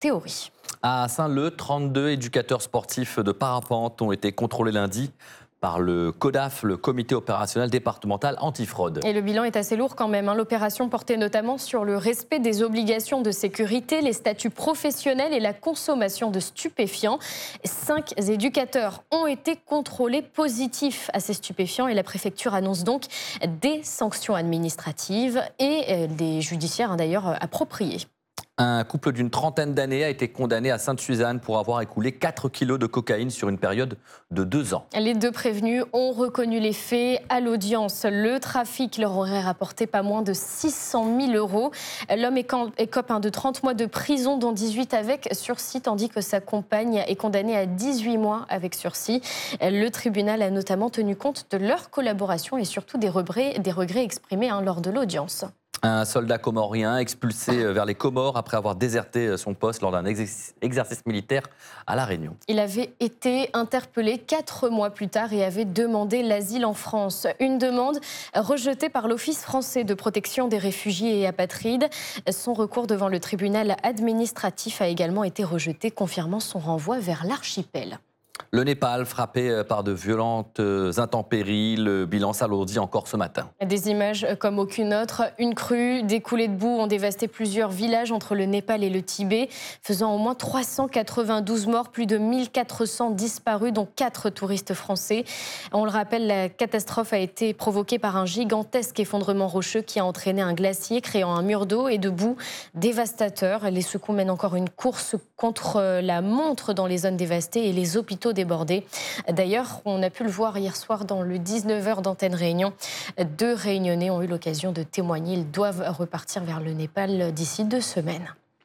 théorie. À Saint-Leu, 32 éducateurs sportifs de parapente ont été contrôlés lundi par le CODAF, le comité opérationnel départemental antifraude. Et le bilan est assez lourd quand même. L'opération portait notamment sur le respect des obligations de sécurité, les statuts professionnels et la consommation de stupéfiants. 5 éducateurs ont été contrôlés positifs à ces stupéfiants et la préfecture annonce donc des sanctions administratives et des judiciaires d'ailleurs appropriées. Un couple d'une trentaine d'années a été condamné à Sainte-Suzanne pour avoir écoulé 4 kilos de cocaïne sur une période de 2 ans. Les 2 prévenus ont reconnu les faits à l'audience. Le trafic leur aurait rapporté pas moins de 600 000 euros. L'homme écope de 30 mois de prison, dont 18 avec sursis, tandis que sa compagne est condamnée à 18 mois avec sursis. Le tribunal a notamment tenu compte de leur collaboration et surtout des regrets exprimés lors de l'audience. Un soldat comorien expulsé vers les Comores après avoir déserté son poste lors d'un exercice militaire à La Réunion. Il avait été interpellé 4 mois plus tard et avait demandé l'asile en France. Une demande rejetée par l'Office français de protection des réfugiés et apatrides. Son recours devant le tribunal administratif a également été rejeté, confirmant son renvoi vers l'archipel. Le Népal, frappé par de violentes intempéries, le bilan s'alourdit encore ce matin. Des images comme aucune autre. Une crue, des coulées de boue ont dévasté plusieurs villages entre le Népal et le Tibet, faisant au moins 392 morts, plus de 1400 disparus, dont 4 touristes français. On le rappelle, la catastrophe a été provoquée par un gigantesque effondrement rocheux qui a entraîné un glacier, créant un mur d'eau et de boue dévastateur. Les secours mènent encore une course contre la montre dans les zones dévastées et les hôpitaux débordés. D'ailleurs, on a pu le voir hier soir dans le 19h d'Antenne Réunion. 2 Réunionnais ont eu l'occasion de témoigner. Ils doivent repartir vers le Népal d'ici 2 semaines.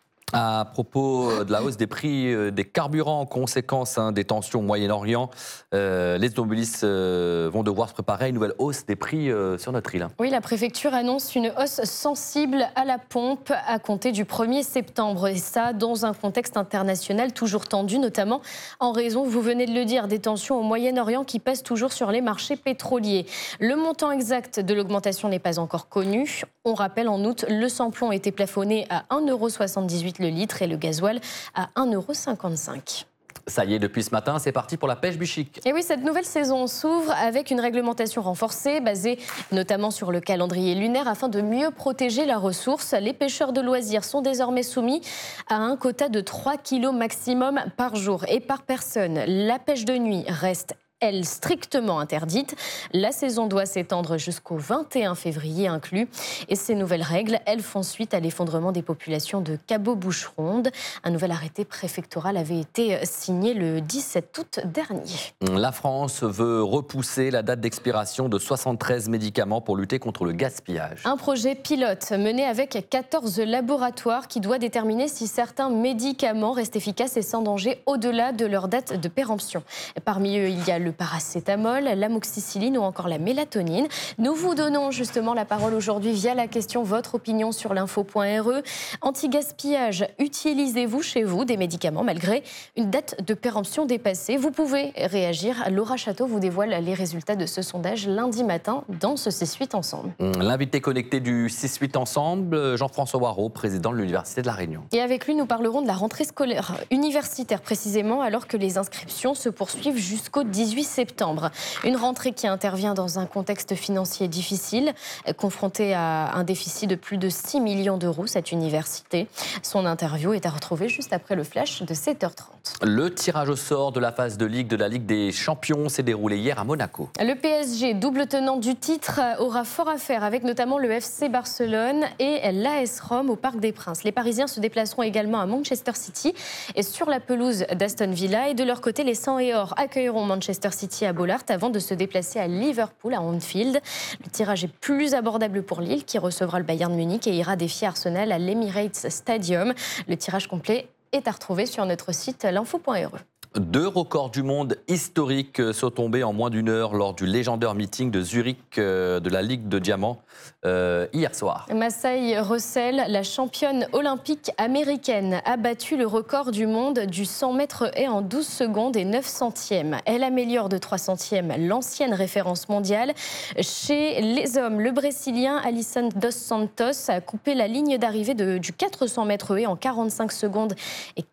À propos de la hausse des prix des carburants en conséquence des tensions au Moyen-Orient, les automobilistes vont devoir se préparer à une nouvelle hausse des prix sur notre île. Oui, la préfecture annonce une hausse sensible à la pompe à compter du 1er septembre. Et ça, dans un contexte international toujours tendu, notamment en raison, vous venez de le dire, des tensions au Moyen-Orient qui pèsent toujours sur les marchés pétroliers. Le montant exact de l'augmentation n'est pas encore connu. On rappelle, en août, le samplon était plafonné à 1,78 € le litre et le gasoil à 1,55 €. Ça y est, depuis ce matin, c'est parti pour la pêche bichique. Et oui, cette nouvelle saison s'ouvre avec une réglementation renforcée, basée notamment sur le calendrier lunaire, afin de mieux protéger la ressource. Les pêcheurs de loisirs sont désormais soumis à un quota de 3 kilos maximum par jour et par personne. La pêche de nuit reste strictement interdite. La saison doit s'étendre jusqu'au 21 février inclus. Et ces nouvelles règles, elles font suite à l'effondrement des populations de Cabot-Boucheronde. Un nouvel arrêté préfectoral avait été signé le 17 août dernier. La France veut repousser la date d'expiration de 73 médicaments pour lutter contre le gaspillage. Un projet pilote mené avec 14 laboratoires qui doit déterminer si certains médicaments restent efficaces et sans danger au-delà de leur date de péremption. Parmi eux, il y a le paracétamol, l'amoxicilline ou encore la mélatonine. Nous vous donnons justement la parole aujourd'hui via la question votre opinion sur l'info.re. Anti-gaspillage, utilisez-vous chez vous des médicaments malgré une date de péremption dépassée? Vous pouvez réagir. Laura Château vous dévoile les résultats de ce sondage lundi matin dans ce 6-8 Ensemble. L'invité connecté du 6-8 Ensemble, Jean-François Waraud, président de l'Université de La Réunion. Et avec lui, nous parlerons de la rentrée scolaire universitaire précisément, alors que les inscriptions se poursuivent jusqu'au 18 septembre. Une rentrée qui intervient dans un contexte financier difficile, confrontée à un déficit de plus de 6 millions d'euros, cette université. Son interview est à retrouver juste après le flash de 7h30. Le tirage au sort de la phase de Ligue de la Ligue des Champions s'est déroulé hier à Monaco. Le PSG, double tenant du titre, aura fort à faire avec notamment le FC Barcelone et l'AS Rome au Parc des Princes. Les Parisiens se déplaceront également à Manchester City et sur la pelouse d'Aston Villa. Et de leur côté, les 100 et or accueilleront Manchester City à Bollaert avant de se déplacer à Liverpool, à Anfield. Le tirage est plus abordable pour Lille qui recevra le Bayern Munich et ira défier Arsenal à l'Emirates Stadium. Le tirage complet est à retrouver sur notre site l'info.re. 2 records du monde historiques sont tombés en moins d'1 heure lors du légendaire meeting de Zurich de la Ligue de Diamant hier soir. Masai Russell, la championne olympique américaine, a battu le record du monde du 100 mètres haies en 12 secondes et 9 centièmes. Elle améliore de 3 centièmes l'ancienne référence mondiale. Chez les hommes, le Brésilien Alisson dos Santos a coupé la ligne d'arrivée du 400 mètres haies en 45 secondes et